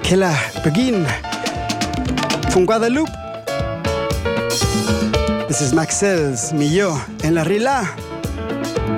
Killer Begin from Guadeloupe. This is Maxell's Millo en la Rila.